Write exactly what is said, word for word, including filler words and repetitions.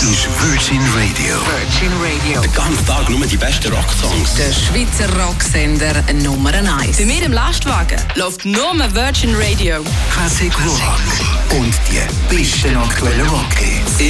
ist Virgin Radio. Virgin Radio. Den ganzen Tag nur die besten Rocksongs. Der Schweizer Rocksender Nummer eins. Bei mir im Lastwagen läuft nur Virgin Radio. Classic Rock. Und die besten aktuellen Rockhits.